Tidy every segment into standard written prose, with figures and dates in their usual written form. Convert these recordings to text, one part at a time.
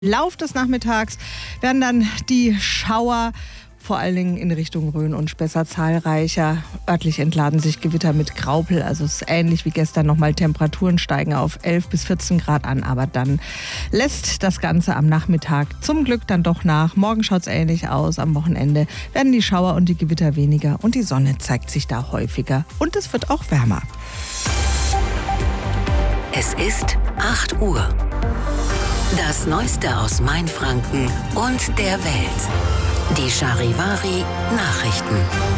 Lauf des Nachmittags werden dann die Schauer vor allen Dingen in Richtung Rhön und Spessart zahlreicher. Örtlich entladen sich Gewitter mit Graupel, also es ist ähnlich wie gestern nochmal. Temperaturen steigen auf 11 bis 14 Grad an, aber dann lässt das Ganze am Nachmittag zum Glück dann doch nach. Morgen schaut es ähnlich aus, am Wochenende werden die Schauer und die Gewitter weniger und die Sonne zeigt sich da häufiger und es wird auch wärmer. Es ist 8 Uhr. Das Neueste aus Mainfranken und der Welt. Die Charivari Nachrichten.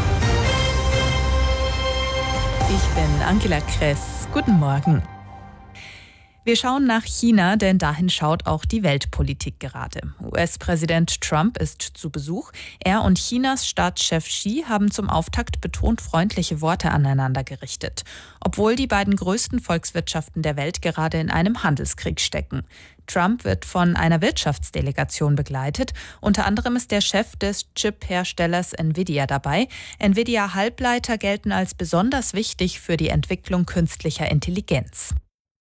Ich bin Angela Kress. Guten Morgen. Wir schauen nach China, denn dahin schaut auch die Weltpolitik gerade. US-Präsident Trump ist zu Besuch. Er und Chinas Staatschef Xi haben zum Auftakt betont freundliche Worte aneinander gerichtet. Obwohl die beiden größten Volkswirtschaften der Welt gerade in einem Handelskrieg stecken. Trump wird von einer Wirtschaftsdelegation begleitet. Unter anderem ist der Chef des Chip-Herstellers Nvidia dabei. Nvidia-Halbleiter gelten als besonders wichtig für die Entwicklung künstlicher Intelligenz.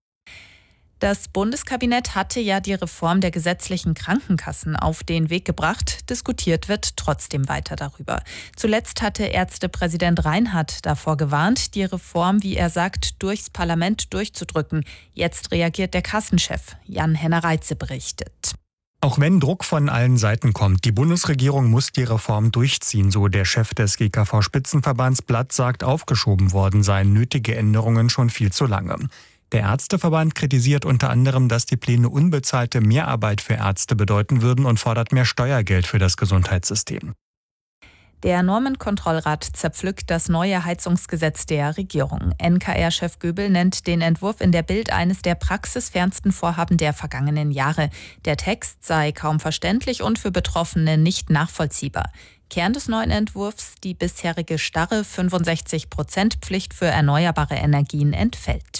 Das Bundeskabinett hatte ja die Reform der gesetzlichen Krankenkassen auf den Weg gebracht. Diskutiert wird trotzdem weiter darüber. Zuletzt hatte Ärztepräsident Reinhardt davor gewarnt, die Reform, wie er sagt, durchs Parlament durchzudrücken. Jetzt reagiert der Kassenchef. Jan-Henner Reitze berichtet. Auch wenn Druck von allen Seiten kommt, die Bundesregierung muss die Reform durchziehen, so der Chef des GKV-Spitzenverbands. Blatt sagt, aufgeschoben worden seien nötige Änderungen schon viel zu lange. Der Ärzteverband kritisiert unter anderem, dass die Pläne unbezahlte Mehrarbeit für Ärzte bedeuten würden und fordert mehr Steuergeld für das Gesundheitssystem. Der Normenkontrollrat zerpflückt das neue Heizungsgesetz der Regierung. NKR-Chef Göbel nennt den Entwurf in der Bild eines der praxisfernsten Vorhaben der vergangenen Jahre. Der Text sei kaum verständlich und für Betroffene nicht nachvollziehbar. Kern des neuen Entwurfs: die bisherige starre 65%-Pflicht für erneuerbare Energien entfällt.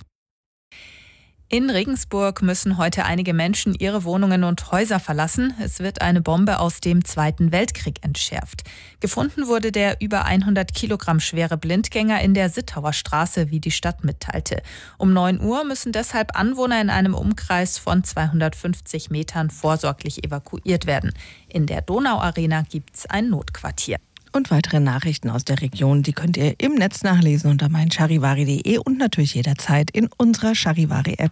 In Regensburg müssen heute einige Menschen ihre Wohnungen und Häuser verlassen. Es wird eine Bombe aus dem Zweiten Weltkrieg entschärft. Gefunden wurde der über 100 Kilogramm schwere Blindgänger in der Sittauer Straße, wie die Stadt mitteilte. Um 9 Uhr müssen deshalb Anwohner in einem Umkreis von 250 Metern vorsorglich evakuiert werden. In der Donauarena gibt's ein Notquartier. Und weitere Nachrichten aus der Region, die könnt ihr im Netz nachlesen unter meincharivari.de und natürlich jederzeit in unserer Charivari-App.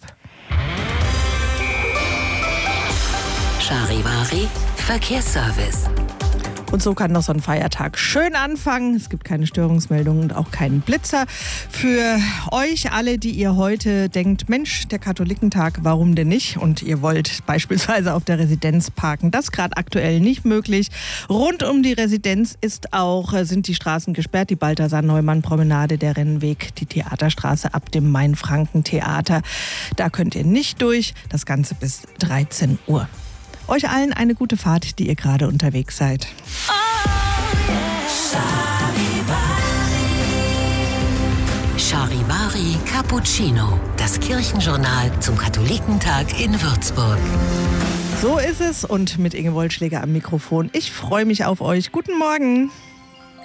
Charivari Verkehrsservice. Und so kann doch so ein Feiertag schön anfangen. Es gibt keine Störungsmeldungen und auch keinen Blitzer. Für euch alle, die ihr heute denkt, Mensch, der Katholikentag, warum denn nicht? Und ihr wollt beispielsweise auf der Residenz parken. Das ist gerade aktuell nicht möglich. Rund um die Residenz sind die Straßen gesperrt. Die Balthasar-Neumann-Promenade, der Rennweg, die Theaterstraße ab dem Mainfranken-Theater. Da könnt ihr nicht durch. Das Ganze bis 13 Uhr. Euch allen eine gute Fahrt, die ihr gerade unterwegs seid. Charivari Cappuccino, das Kirchenjournal zum Katholikentag in Würzburg. So ist es und mit Inge Wollschläger am Mikrofon. Ich freue mich auf euch. Guten Morgen.